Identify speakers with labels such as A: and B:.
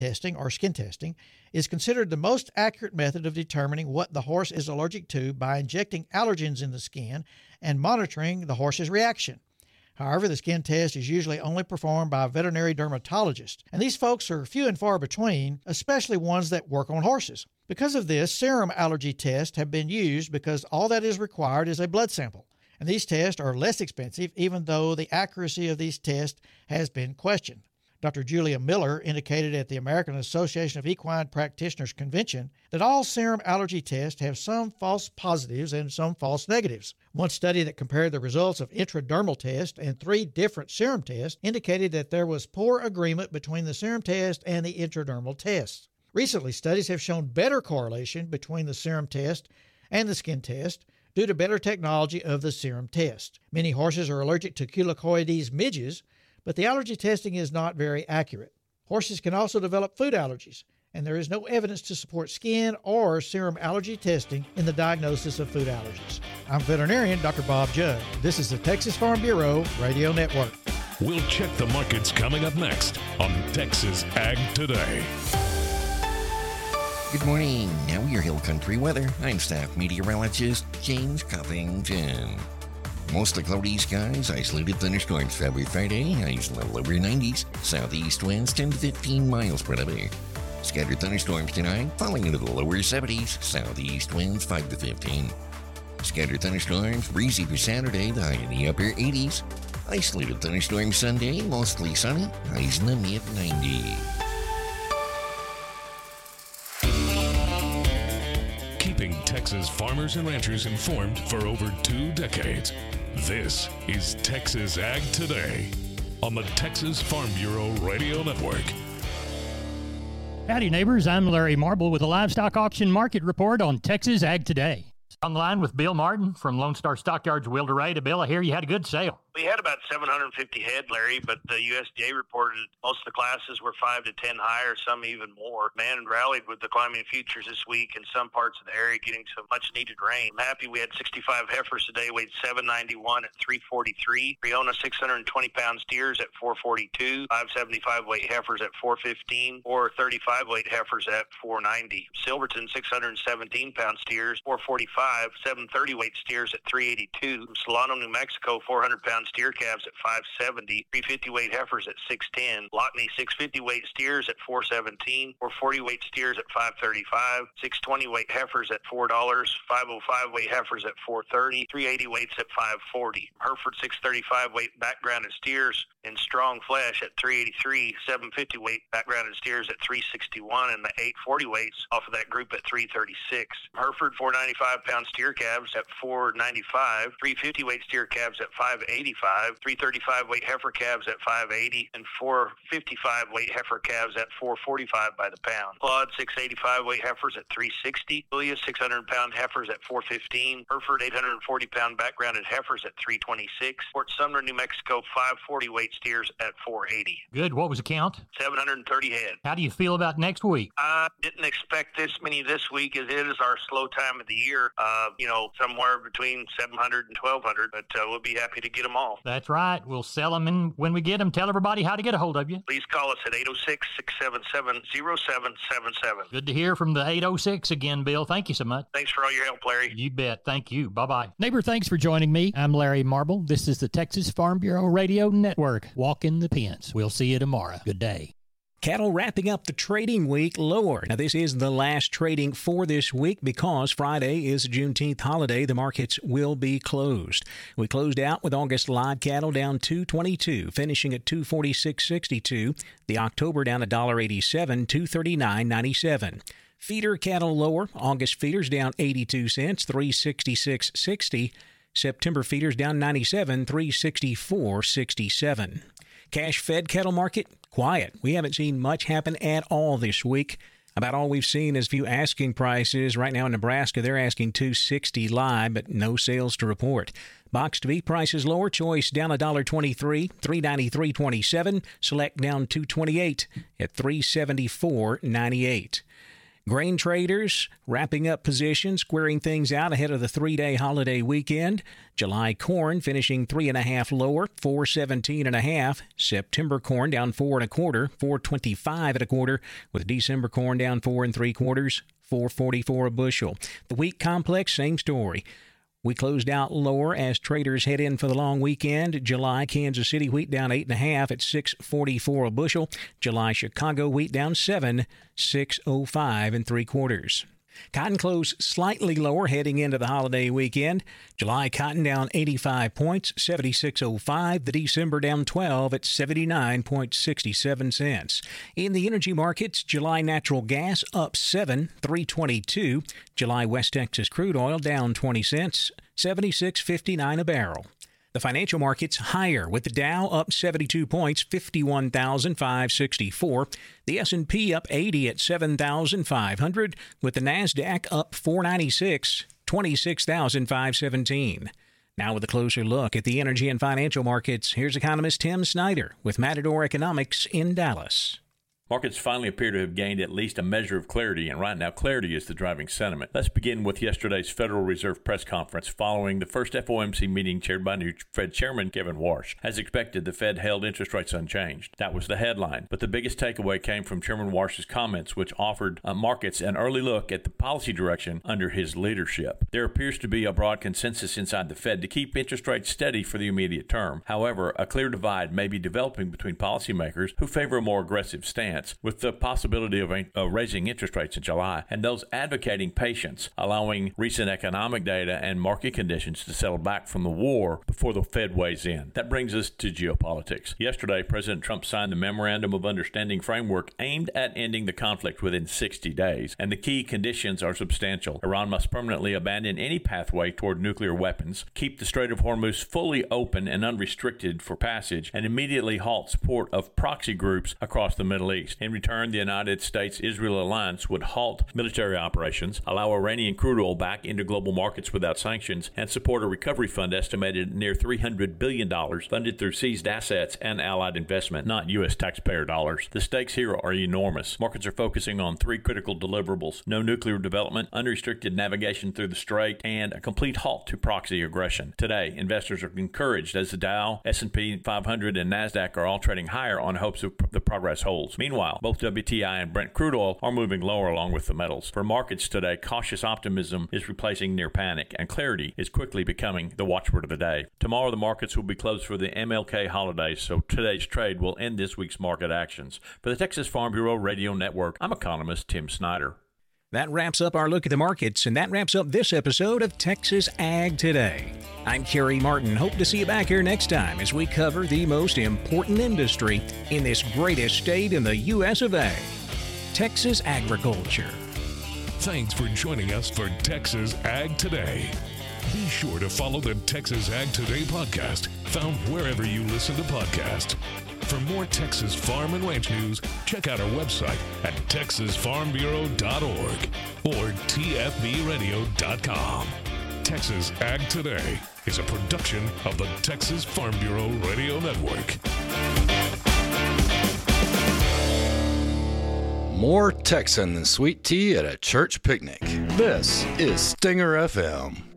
A: testing, or skin testing, is considered the most accurate method of determining what the horse is allergic to by injecting allergens in the skin and monitoring the horse's reaction. However, the skin test is usually only performed by a veterinary dermatologist, and these folks are few and far between, especially ones that work on horses. Because of this, serum allergy tests have been used because all that is required is a blood sample, and these tests are less expensive even though the accuracy of these tests has been questioned. Dr. Julia Miller indicated at the American Association of Equine Practitioners Convention that all serum allergy tests have some false positives and some false negatives. One study that compared the results of intradermal tests and 3 different serum tests indicated that there was poor agreement between the serum test and the intradermal tests. Recently, studies have shown better correlation between the serum test and the skin test due to better technology of the serum test. Many horses are allergic to Culicoides midges, but the allergy testing is not very accurate. Horses can also develop food allergies, and there is no evidence to support skin or serum allergy testing in the diagnosis of food allergies. I'm veterinarian Dr. Bob Judd. This is the Texas Farm Bureau Radio Network.
B: We'll check the markets coming up next on Texas Ag Today.
C: Good morning. Now your Hill Country weather. I'm staff meteorologist James Covington. Mostly cloudy skies, isolated thunderstorms February Friday, highs in the lower 90s, southeast winds 10 to 15 miles per hour. Scattered thunderstorms tonight, falling into the lower 70s, southeast winds 5 to 15. Scattered thunderstorms, breezy for Saturday, the high in the upper 80s. Isolated thunderstorms Sunday, mostly sunny, highs in the mid-90s.
B: Keeping Texas farmers and ranchers informed for over 2 decades. This is Texas Ag Today on the Texas Farm Bureau Radio Network.
D: Howdy, neighbors. I'm Larry Marble with a livestock auction market report on Texas Ag Today. On the line with Bill Martin from Lone Star Stockyards, Wilderada. Bill, I hear you had a good sale.
E: We had about 750 head, Larry, but the USDA reported most of the classes were 5 to 10 higher, some even more. Man rallied with the climbing futures this week in some parts of the area getting some much-needed rain. I'm happy we had 65 heifers today, weighed 791 at 343. Riona 620-pound steers at 442. 575 weight heifers at 415. Or 35 weight heifers at 490. Silverton 617-pound steers, 445. 730 weight steers at 382. Solano, New Mexico 400-pound steer calves at 570, 350 weight heifers at 610, Lockney 650 weight steers at 417, 440 weight steers at 535, 620 weight heifers at $4, 505 weight heifers at 430, 380 weights at 540. Hereford 635 weight backgrounded steers in strong flesh at 383, 750 weight backgrounded steers at 361, and the 840 weights off of that group at 336. Hereford 495 pound steer calves at 495, 350 weight steer calves at 585, 335 weight heifer calves at 580, and 455 weight heifer calves at 445 by the pound. Claude 685 weight heifers at 360, Julia 600 pound heifers at 415, Hereford 840 pound backgrounded heifers at 326, Fort Sumner, New Mexico 540 weight steers at 480.
D: Good. What was the count?
E: 730 head.
D: How do you feel about next week?
E: I didn't expect this many this week, as it is our slow time of the year. Somewhere between 700 and 1,200, but we'll be happy to get them all.
D: That's right. We'll sell them, and when we get them, tell everybody how to get a hold of you.
E: Please call us at 806-677-0777.
D: Good to hear from the 806 again, Bill. Thank you so much.
E: Thanks for all your help, Larry.
D: You bet. Thank you. Bye-bye. Neighbor, thanks for joining me. I'm Larry Marble. This is the Texas Farm Bureau Radio Network. Walk in the pens. We'll see you tomorrow. Good day.
F: Cattle wrapping up the trading week lower. Now, this is the last trading for this week because Friday is a Juneteenth holiday. The markets will be closed. We closed out with August live cattle down $2.22, finishing at $246.62. The October down $1.87, $239.97. Feeder cattle lower. August feeders down 82 cents, $366.60. September feeders down 97, $364.67. Cash fed cattle market, quiet. We haven't seen much happen at all this week. About all we've seen is few asking prices. Right now in Nebraska, they're asking $260 live, but no sales to report. Boxed beef prices lower. Choice down $1.23, $393.27. Select down $2.28 at $374.98. Grain traders wrapping up positions, squaring things out ahead of the 3-day holiday weekend. July corn finishing 3.5 lower, 417.5. September corn down 4 1/4, 425 1/4, with December corn down 4 3/4, 444 a bushel. The wheat complex, same story. We closed out lower as traders head in for the long weekend. July Kansas City wheat down 8.5 at 644 a bushel. July Chicago wheat down 7, 605 3/4. Cotton closed slightly lower heading into the holiday weekend. July cotton down 85 points, 76.05. The December down 12 at 79.67 cents. In the energy markets, July natural gas up 7, 322. July West Texas crude oil down 20 cents, 76.59 a barrel. The financial markets higher, with the Dow up 72 points, 51,564. The S&P up 80 at 7,500, with the Nasdaq up 496, 26,517. Now with a closer look at the energy and financial markets, here's economist Tim Snyder with Matador Economics in Dallas.
G: Markets finally appear to have gained at least a measure of clarity, and right now clarity is the driving sentiment. Let's begin with yesterday's Federal Reserve press conference following the first FOMC meeting chaired by new Fed Chairman Kevin Warsh. As expected, the Fed held interest rates unchanged. That was the headline, but the biggest takeaway came from Chairman Warsh's comments, which offered markets an early look at the policy direction under his leadership. There appears to be a broad consensus inside the Fed to keep interest rates steady for the immediate term. However, a clear divide may be developing between policymakers who favor a more aggressive stance, with the possibility of raising interest rates in July, and those advocating patience, allowing recent economic data and market conditions to settle back from the war before the Fed weighs in. That brings us to geopolitics. Yesterday, President Trump signed the Memorandum of Understanding framework aimed at ending the conflict within 60 days, and the key conditions are substantial. Iran must permanently abandon any pathway toward nuclear weapons, keep the Strait of Hormuz fully open and unrestricted for passage, and immediately halt support of proxy groups across the Middle East. In return, the United States-Israel alliance would halt military operations, allow Iranian crude oil back into global markets without sanctions, and support a recovery fund estimated near $300 billion funded through seized assets and allied investment, not U.S. taxpayer dollars. The stakes here are enormous. Markets are focusing on 3 critical deliverables: no nuclear development, unrestricted navigation through the Strait, and a complete halt to proxy aggression. Today, investors are encouraged as the Dow, S&P 500, and NASDAQ are all trading higher on hopes of the progress holds. Meanwhile, both WTI and Brent crude oil are moving lower along with the metals. For markets today, cautious optimism is replacing near panic, and clarity is quickly becoming the watchword of the day. Tomorrow, the markets will be closed for the MLK holiday, so today's trade will end this week's market actions. For the Texas Farm Bureau Radio Network, I'm economist Tim Snyder.
F: That wraps up our look at the markets, and that wraps up this episode of Texas Ag Today. I'm Kerry Martin. Hope to see you back here next time as we cover the most important industry in this greatest state in the U.S. of A., Texas agriculture.
B: Thanks for joining us for Texas Ag Today. Be sure to follow the Texas Ag Today podcast, found wherever you listen to podcasts. For more Texas farm and ranch news, check out our website at texasfarmbureau.org or tfbradio.com. Texas Ag Today is a production of the Texas Farm Bureau Radio Network.
H: More Texan than sweet tea at a church picnic. This is Stinger FM.